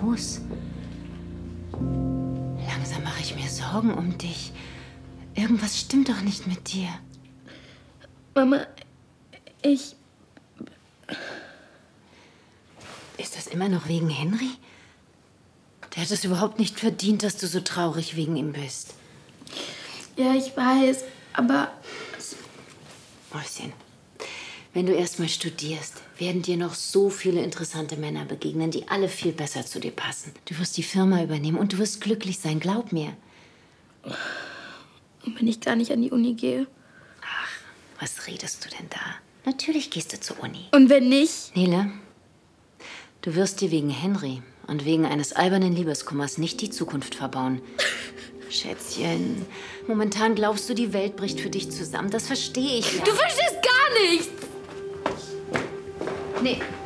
los? Langsam mache ich mir Sorgen um dich. Irgendwas stimmt doch nicht mit dir. Mama, ich... Ist das immer noch wegen Henry? Der hat es überhaupt nicht verdient, dass du so traurig wegen ihm bist. Ja, ich weiß, aber... Mäuschen, wenn du erst mal studierst, werden dir noch so viele interessante Männer begegnen, die alle viel besser zu dir passen. Du wirst die Firma übernehmen und du wirst glücklich sein, glaub mir. Und wenn ich gar nicht an die Uni gehe? Ach, was redest du denn da? Natürlich gehst du zur Uni. Und wenn nicht? Nele, du wirst dir wegen Henry und wegen eines albernen Liebeskummers nicht die Zukunft verbauen. Schätzchen, momentan glaubst du, die Welt bricht für dich zusammen. Das verstehe ich ja. Du verstehst gar nichts! Nee,